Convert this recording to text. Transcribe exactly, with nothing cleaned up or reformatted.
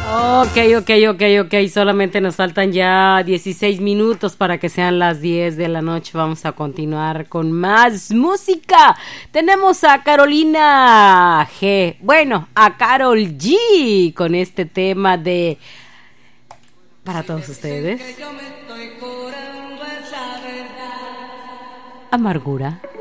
Ok, ok, ok, ok. Solamente nos faltan ya dieciséis minutos para que sean las diez de la noche. Vamos a continuar con más música. Tenemos a Carolina G. Bueno, a Karol G con este tema de... Para todos ustedes. Amargura.